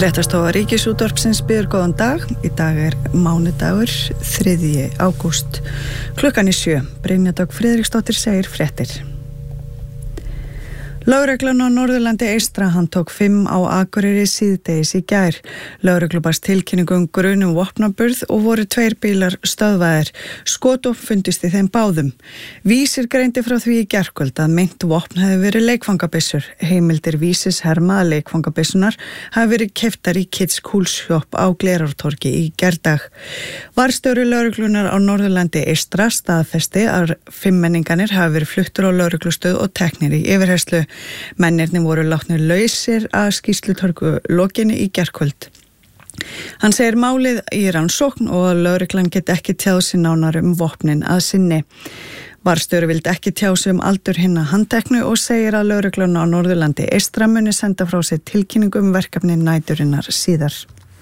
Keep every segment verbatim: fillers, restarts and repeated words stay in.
Fréttastofa Ríkisútvarpsins býður góðan dag. Í dag er mánudagur, þriðji ágúst. Klukkan er sjö. Brynja Dögg Friðriksdóttir segir fréttir. Lögreglan á Norðurlandi eystra handtók fimm á Akureyri síðdegis í gær. Lögreglu barst tilkynningu um grun um vopnaburð og voru tveir bílar stöðvaðir. Skotvopn fundust í þeim báðum. Vísir greindi frá því í gærkvöld að meint vopn hefði verið leikfangabyssur. Heimildir Vísis herma að leikfangabyssunar hafi verið keyptar í Kids Cool Shop á Glerártorgi í gærdag. Varðstjóri lögreglunar á Norðurlandi eystra staðfesti að fimmmenninganir hafi verið fluttur á lögreglustöð og teknir í yfirheyrslu. Mennirni voru látnir lausir að skýrslutorgu lokinni í gærkvöld. Hann segir málið í rannsókn og að lögreglan geti ekki tjáð sig nánar um vopnin að sinni. Varðstjóri vildi ekki tjá sig um aldur hinna handteknu og segir að lögreglan á Norðurlandi eystra muni senda frá sér tilkynningu um verkefni næturinnar síðar.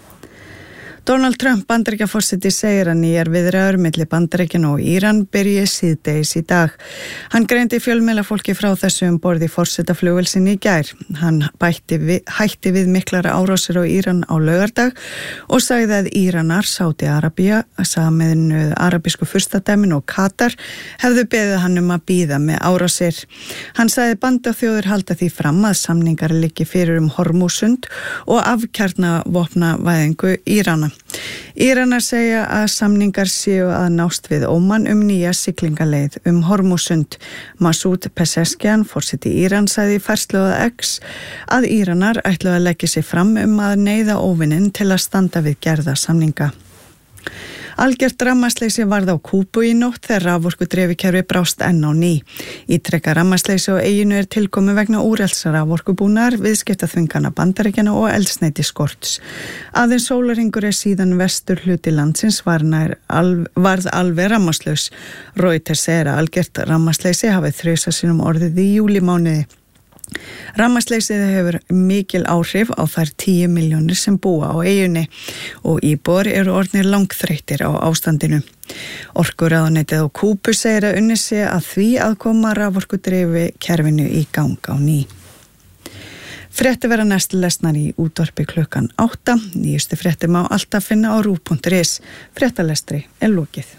Donald Trump Bandaríkjaforseti segir að nýjar viðræður milli Bandaríkjanna og Íran byrji síðdegis í dag. Hann greindi fjölmiðlafólki frá þessu um borð í forsetaflugvél í gær. Hann bætti við, hætti við miklara árásir á Íran á laugardag og sagði að Íranar, Sádi-Arabía, Sameinuðu arabísku furstadæmin og Katar hefðu beðið hann um að bíða með árásir. Hann sagði bandaþjóðir halda því fram að samningar liggi fyrir um Hormúsund og afkjarnavopnavæðingu Írana. Íranar segja að samningar séu að nást við Óman um nýja siglingaleið um Hormúsund. Masoud Pezeshkian, forseti Íran, sagði í færslu á X að Íranar ætlu að leggja sig fram um að neyða óvininn til að standa við gerða samninga. Algjört rafmagnsleysi varð á Kúbu í nótt þegar raforkudreifikerfi brást enn á ný. Ítrekka rafmagnsleysi á eyjunu er tilkomi vegna úrelts raforkubúnaðar, viðskiptaþvingana Bandaríkjanna og eldsneyti skorts. Aðeins sólarhringur er síðan vestur hluti landsins var nær alv, varð alveg rafmagnslaus. Reuters segir að algjört rafmagnsleysi hafi þrisvar sinnum orðið í júlímánuði. Rafmagnsleysið hefur mikil áhrif á þær tíu milljónir sem búa á eyjunni og íbúar eru orðnir langþreyttir á ástandinu. Orkuráðuneytið á Kúbu segir að unnið sé að því að koma raforkudreifikerfinu í gang á ný. Fréttir verða næst lesnar í útvarpi klukkan átta. Nýjustu fréttir má alltaf finna á rúv punktur is. Fréttalestri er lokið.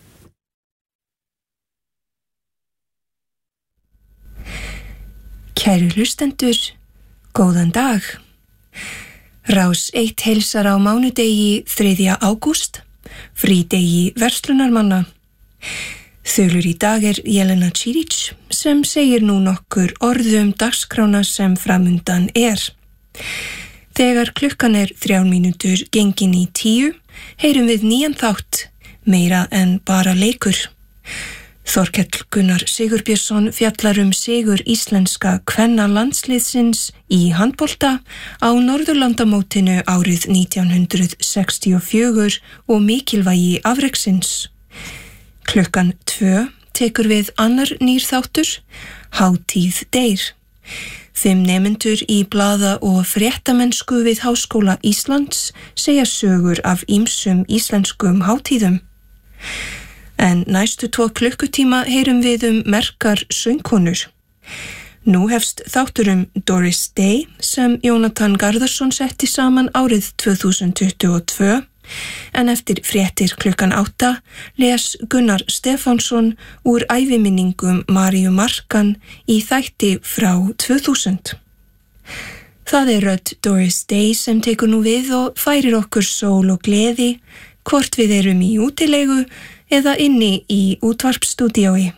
Kæru hlustendur, góðan dag. Rás eitt heilsar á mánudegi þriðja ágúst, frídegi verslunarmanna. Þulur í dag er Jelena Čirić sem segir nú nokkur orðum dagskrána sem framundan er. Þegar klukkan er þrjár mínútur gengin í tíu, heyrum við nýjan þátt, meira en bara leikur. Þorkell Gunnar Sigurbjörnsson fjallar um sigur íslenska kvennalandsliðsins í handbolta á Norðurlandamótinu árið nítján hundrað sextíu og fjögur og mikilvægi afreksins. Klukkan tvö tekur við annar nýr þáttur, Hátíð deyr. Fimm nemendur í blaða- og fréttamennsku við Háskóla Íslands segja sögur af ýmsum íslenskum hátíðum. En næstu tvo klukkutíma heyrum við um merkar söngkonur. Nú hefst þáttur um Doris Day sem Jónatan Garðarsson setti saman árið tvö þúsund tuttugu og tvö, en eftir fréttir klukkan átta les Gunnar Stefánsson úr æviminningum Maríu Markan í þætti frá tvö þúsund. Það er rödd Doris Day sem tekur nú við og færir okkur sól og gleði, hvort við erum í útilegu eða inni í útvarpstúdíói.